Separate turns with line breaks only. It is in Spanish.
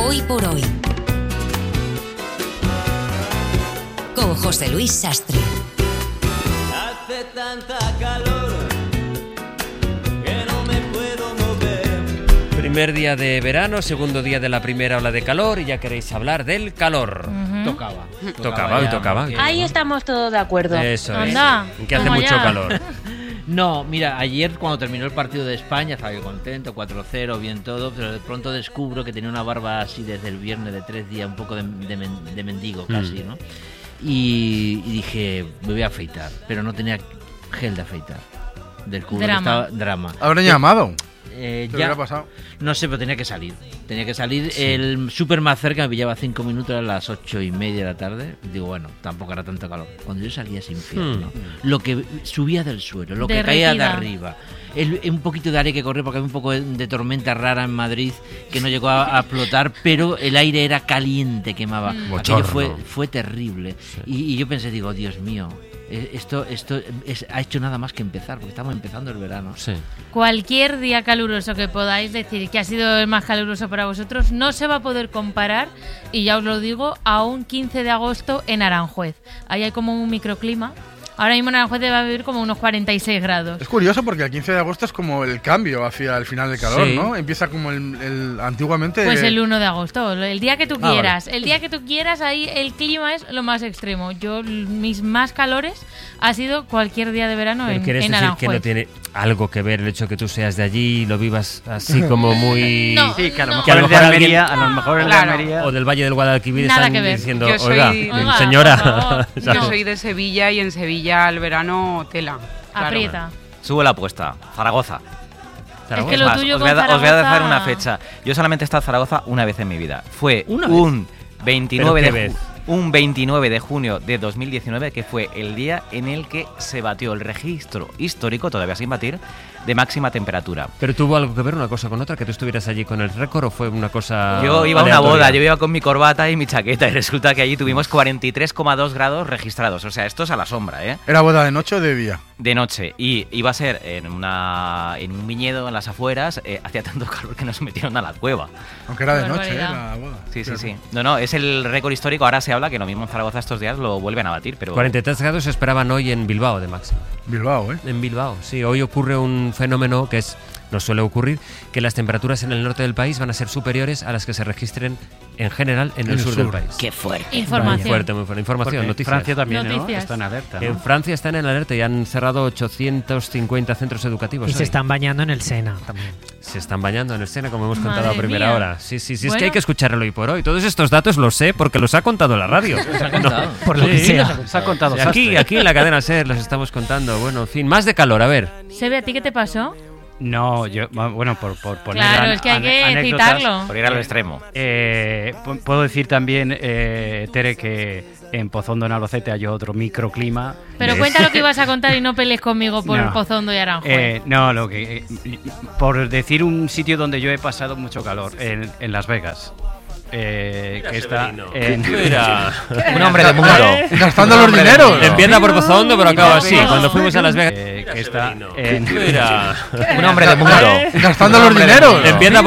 Hoy por hoy. Con José Luis Sastre.
Hace tanta calor que no me puedo mover.
Primer día de verano, segundo día de la primera ola de calor y ya queréis hablar del calor. Tocaba.
Ahí estamos todos de acuerdo.
Eso es.
Anda,
Que hace
toma
mucho
ya.
calor.
No, mira, ayer cuando terminó el partido de España estaba yo contento, 4-0, bien todo, pero de pronto descubro que tenía una barba así desde el viernes de 3 días, un poco de mendigo casi, ¿no? Y dije, me voy a afeitar, pero no tenía gel de afeitar. Descubro que estaba drama.
¿Habrán llamado?
¿Qué
hubiera pasado?
No sé, pero tenía que salir. Sí. El súper más cerca me pillaba 5 minutos, a las 8:30 de la tarde. Digo, bueno, tampoco era tanto calor. Cuando yo salía ese infierno, lo que subía del suelo, lo que caía de arriba, un poquito de aire que corría porque había un poco de tormenta rara en Madrid que no llegó a explotar, pero el aire era caliente, quemaba. Aquello fue terrible. Sí. Y yo pensé, digo, Dios mío, esto ha hecho nada más que empezar, porque estamos empezando el verano.
Sí.
Cualquier día caluroso que podáis decir que ha sido el más caluroso para vosotros no se va a poder comparar, y ya os lo digo, a un 15 de agosto en Aranjuez. Ahí hay como un microclima. Ahora mismo en Aranjuez debe haber como unos 46 grados.
Es curioso porque el 15 de agosto es como el cambio hacia el final del calor, sí, ¿no? Empieza como el antiguamente...
Pues el 1 de agosto, el día que tú quieras.
Vale.
El día que tú quieras, ahí el clima es lo más extremo. Mis más calores ha sido cualquier día de verano en Aranjuez.
¿Quieres decir que no tiene algo que ver el hecho que tú seas de allí y lo vivas así como muy...
No,
sí, que a lo
no.
mejor el de Almería, a lo mejor el de Almería...
O del Valle del Guadalquivir
Nada
están diciendo,
Yo soy-
Oiga,
señora...
Yo soy de Sevilla y en Sevilla el verano tela. Claro.
Aprieta.
Subo la apuesta. Zaragoza.
Es que lo
Más,
tuyo
os voy a
con
os voy a
Zaragoza-
dejar una fecha. Yo solamente he estado en Zaragoza una vez en mi vida. Fue
¿Una
un 29
¿Pero
de
qué vez?
un 29 de junio de 2019, que fue el día en el que se batió el registro histórico, todavía sin batir, de máxima temperatura.
¿Pero tuvo algo que ver una cosa con otra? ¿Que tú estuvieras allí con el récord o fue una cosa
Yo iba a una
aleatoria?
boda, yo iba con mi corbata y mi chaqueta y resulta que allí tuvimos 43,2 grados registrados. O sea, esto es a la sombra, ¿eh?
¿Era boda de noche o de día?
De noche. Y iba a ser en un viñedo en las afueras. Hacía tanto calor que nos metieron a la cueva.
Aunque era de
Qué
noche,
barbaridad.
la boda.
Sí. No, es el récord histórico. Ahora se habla que lo mismo en Zaragoza estos días lo vuelven a batir, pero...
43 grados se esperaban hoy en Bilbao de máximo.
Bilbao, ¿eh?
En Bilbao, sí. Hoy ocurre un fenómeno que nos suele ocurrir, que las temperaturas en el norte del país van a ser superiores a las que se registren en general en el sur del país.
¡Qué fuerte!
Información.
Muy fuerte. Información,
Porque
noticias.
Francia también, ¿no?
Noticias.
Está en alerta, ¿no?
En Francia están en alerta y han cerrado 850 centros educativos.
Y se
hoy.
están bañando en el Sena también.
Se están bañando en el Sena, como hemos contado
Madre
a primera
mía.
hora. Sí, es
Bueno.
que hay que escucharlo hoy por hoy. Todos estos datos los sé porque los ha contado la radio.
Por lo que
Sí,
sea.
Se ha contado
Aquí en la cadena SER los estamos contando. Bueno, en fin, más de calor, a ver.
Sebe, ¿a ti qué te pasó?
No, yo, bueno, por poner
Claro, es que hay que
anécdotas,
citarlo.
Por ir al extremo.
Puedo decir también, Tere, que en Pozondo, en Albacete, hay otro microclima.
Pero cuenta lo que ibas a contar y no pelees conmigo por
No.
Pozondo y Aranjuez.
Por decir un sitio donde yo he pasado mucho calor, en Las Vegas. Que está en...
Un hombre de mundo.
Gastando los dineros.
Empieza por Pozondo, pero acaba así. Cuando fuimos a Las Vegas.
que está en...
Un hombre de mundo.
Gastando los dineros.
Empieza